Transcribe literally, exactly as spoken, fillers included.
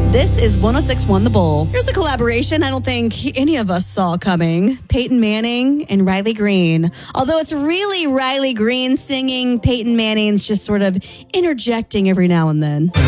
This is one oh six point one The Bull. Here's a collaboration I don't think any of us saw coming. Peyton Manning and Riley Green. Although it's really Riley Green singing, Peyton Manning's just sort of interjecting every now and then.